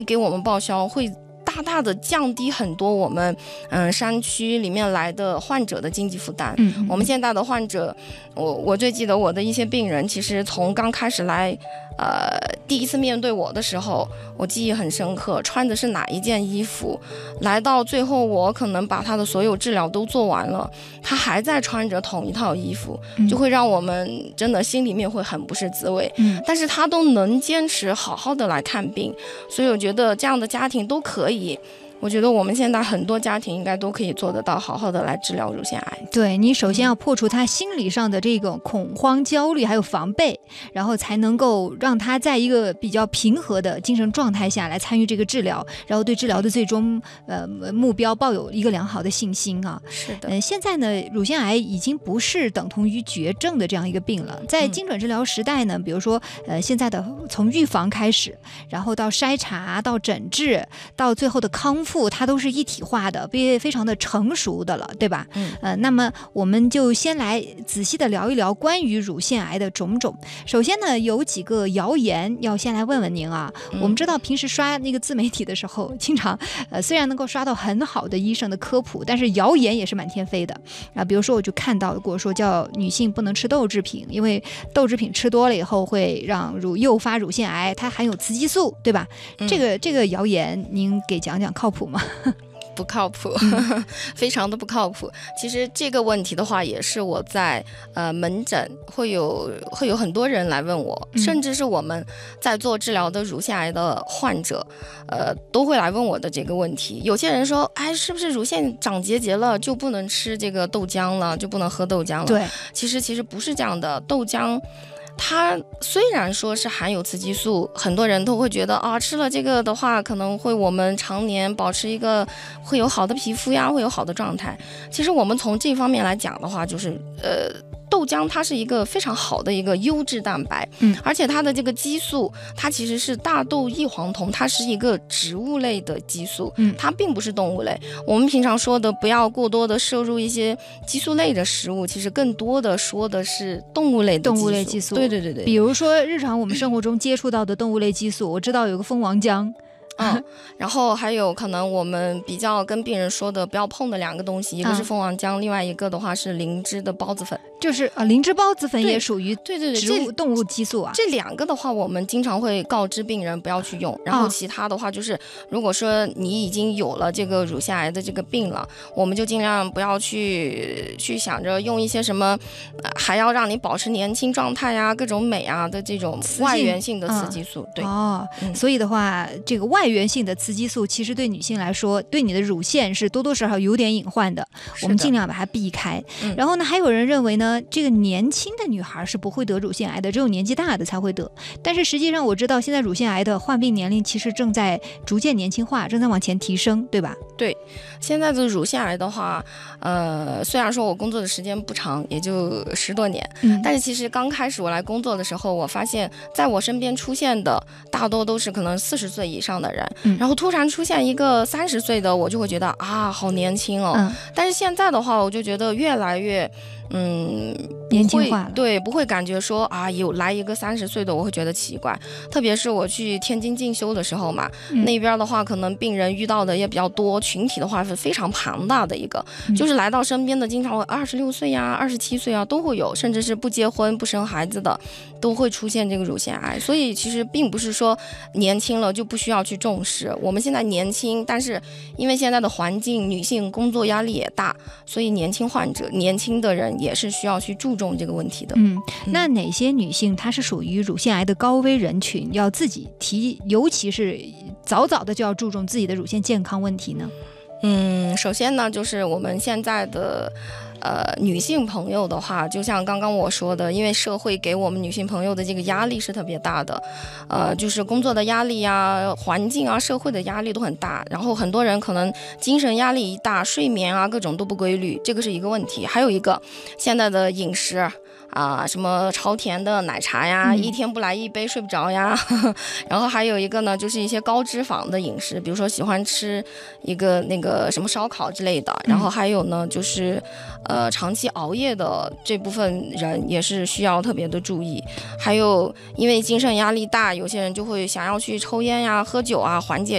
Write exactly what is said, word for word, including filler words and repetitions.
给我们报销，会大大的降低很多我们嗯山区里面来的患者的经济负担。 嗯嗯我们现在的患者，我我最记得我的一些病人，其实从刚开始来，呃，第一次面对我的时候，我记忆很深刻，穿的是哪一件衣服，来到最后我可能把他的所有治疗都做完了，他还在穿着同一套衣服，就会让我们真的心里面会很不是滋味。 嗯， 但是他都能坚持好好的来看病，所以我觉得这样的家庭都可以。我觉得我们现在很多家庭应该都可以做得到，好好的来治疗乳腺癌。 对，你首先要破除他心理上的这种恐慌、焦虑还有防备，然后才能够让他在一个比较平和的精神状态下来参与这个治疗，然后对治疗的最终呃目标抱有一个良好的信心啊。 是的， 嗯、呃，现在呢，乳腺癌已经不是等同于绝症的这样一个病了。在精准治疗时代呢，比如说呃现在的从预防开始，然后到筛查、到诊治，到最后的康复。它都是一体化的，非非常的成熟的了，对吧？ 嗯， 呃，那么我们就先来仔细的聊一聊关于乳腺癌的种种。首先呢，有几个谣言要先来问问您啊。 嗯、 我们知道平时刷那个自媒体的时候，经常呃虽然能够刷到很好的医生的科普，但是谣言也是满天飞的啊。比如说，我就看到过说叫女性不能吃豆制品，因为豆制品吃多了以后会让乳诱发乳腺癌，它含有雌激素，对吧？ 嗯、这个这个谣言您给讲讲靠谱吗？ 不靠谱，非常的不靠谱。其实这个问题的话，也是我在呃门诊会有会有很多人来问我， 嗯、 甚至是我们在做治疗的乳腺癌的患者，呃都会来问我的这个问题。有些人说，哎，是不是乳腺长结节了就不能吃这个豆浆了，就不能喝豆浆了？ 对， 其实其实不是这样的，豆浆。它虽然说是含有雌激素，很多人都会觉得啊，吃了这个的话，可能会我们常年保持一个会有好的皮肤呀，会有好的状态。其实我们从这方面来讲的话，就是呃。豆浆它是一个非常好的一个优质蛋白， 嗯， 而且它的这个激素，它其实是大豆异黄酮，它是一个植物类的激素， 嗯， 它并不是动物类。我们平常说的不要过多的摄入一些激素类的食物，其实更多的说的是动物类的激素。 动物类激素， 对对对对。 比如说日常我们生活中接触到的动物类激素，我知道有个蜂王浆。 嗯，然后还有可能我们比较跟病人说的不要碰的两个东西，一个是蜂王浆，嗯、另外一个的话是灵芝的孢子粉， 就是啊，灵芝孢子粉也属于对对对植物动物激素啊。 这两个的话，我们经常会告知病人不要去用。然后其他的话就是，如果说你已经有了这个乳腺癌的这个病了，我们就尽量不要去去想着用一些什么，呃、还要让你保持年轻状态呀、各种美啊的这种外源性的雌激素。 嗯、 对哦、 嗯， 所以的话，这个外源性的雌激素其实对女性来说，对你的乳腺是多多少少有点隐患的，我们尽量把它避开。 嗯、 然后呢，还有人认为呢，这个年轻的女孩是不会得乳腺癌的，只有年纪大的才会得。但是实际上我知道，现在乳腺癌的患病年龄其实正在逐渐年轻化，正在往前提升，对吧？ 对，现在的乳腺癌的话，呃，虽然说我工作的时间不长，也就十多年， 嗯、 但是其实刚开始我来工作的时候，我发现在我身边出现的大多都是可能四十岁以上的人。 嗯、 然后突然出现一个三十岁的，我就会觉得啊，好年轻哦。 嗯、 但是现在的话，我就觉得越来越，嗯， 年轻化了。 对，不会感觉说啊，有来一个三十岁的，我会觉得奇怪。特别是我去天津进修的时候嘛， 嗯、 那边的话，可能病人遇到的也比较多，群体的话是非常庞大的一个， 嗯、 就是来到身边的，经常会二十六岁呀、二十七岁啊都会有，甚至是不结婚不生孩子的，都会出现这个乳腺癌。所以其实并不是说年轻了就不需要去重视。我们现在年轻，但是因为现在的环境，女性工作压力也大，所以年轻患者、年轻的人也是需要去注重这个问题的。 嗯，那哪些女性她是属于乳腺癌的高危人群，要自己提，尤其是早早的就要注重自己的乳腺健康问题呢？ 嗯，首先呢，就是我们现在的呃女性朋友的话，就像刚刚我说的，因为社会给我们女性朋友的这个压力是特别大的，呃，就是工作的压力啊、环境啊、社会的压力都很大，然后很多人可能精神压力一大，睡眠啊各种都不规律，这个是一个问题。还有一个，现在的饮食啊，什么超甜的奶茶呀，嗯、一天不来一杯睡不着呀。然后还有一个呢，就是一些高脂肪的饮食，比如说喜欢吃一个那个什么烧烤之类的。然后还有呢，就是呃长期熬夜的这部分人也是需要特别的注意。还有因为精神压力大，有些人就会想要去抽烟呀、喝酒啊，缓解